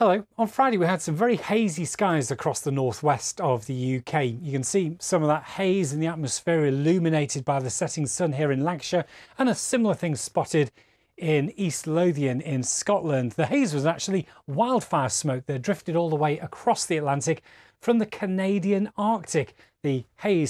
Hello. On Friday we had some very hazy skies across the northwest of the UK. You can see some of that haze in the atmosphere illuminated by the setting sun here in Lancashire, and a similar thing spotted in East Lothian in Scotland. The haze was actually wildfire smoke that drifted all the way across the Atlantic from the Canadian Arctic. The haze